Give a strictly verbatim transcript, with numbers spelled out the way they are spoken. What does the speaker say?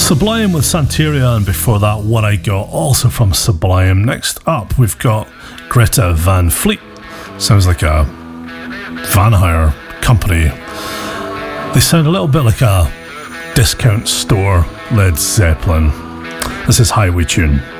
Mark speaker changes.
Speaker 1: Sublime with Santeria, and before that, What I Got, also from Sublime. Next up, we've got Greta Van Fleet. Sounds like a van hire company. They sound a little bit like a discount store Led Zeppelin. This is Highway Tune.